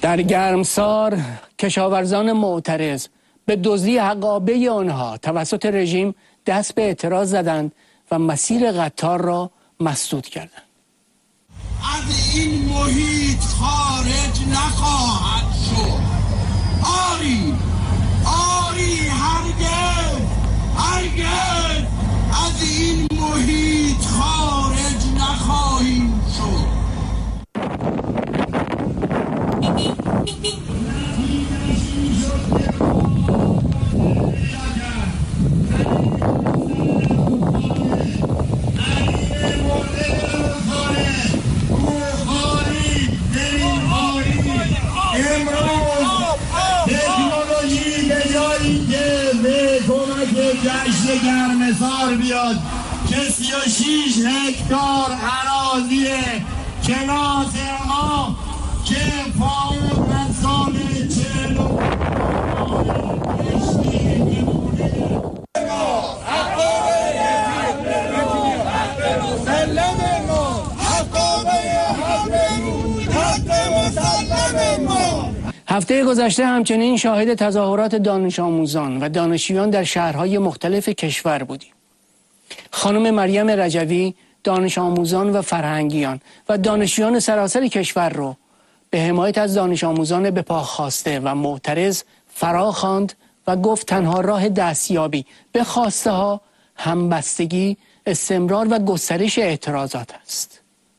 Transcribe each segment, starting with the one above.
در گرمسار کشاورزان معترض به دزدی حقابه آنها توسط رژیم دست به اعتراض زدند و مسیر قطار را مسدود کردند. از این محیط خارج نخواهد شد. آری هرگز از این محیط خارج نخواهیم شد. جشن گرمسار بیاد که 36 هکتار اراضی کناس ما که فاون از سال 40 هفته گذشته همچنین شاهد تظاهرات دانش آموزان و دانشجویان در شهرهای مختلف کشور بودیم. خانم مریم رجوی دانش آموزان و فرهنگیان و دانشجویان سراسر کشور را به حمایت از دانش آموزان به پا خواسته و معترض فرا خواند و گفت تنها راه دستیابی به خواسته ها همبستگی، استمرار و گسترش اعتراضات است.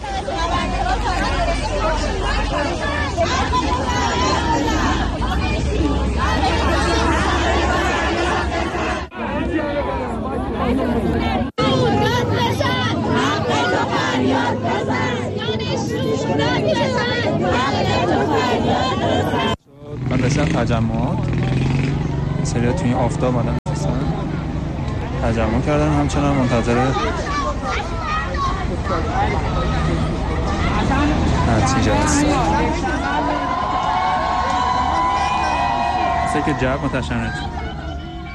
من رسیدم تجمعات سریع توی این آفتاب آدم رسیدن تجمع کردن، همچنان منتظر نتیجه هست. مثل که جب متشنج